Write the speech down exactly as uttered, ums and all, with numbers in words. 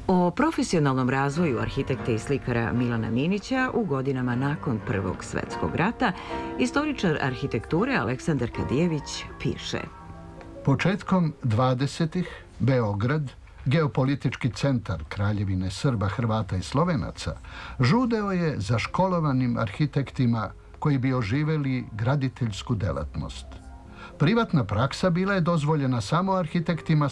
O profesionalnom razvoju arhitekte i slikara Milana Minića u godinama nakon Prvog svjetskog rata istoričar arhitekture Aleksandar Kadijević piše: Početkom dvadesetih Beograd, geopolitički centar Kraljevine Srba, Hrvata i Slovenaca, žudeo je za školovanim arhitektima koji bi oživeli graditeljsku delatnost. Privatna praksa bila je dozvoljena samo arhitektima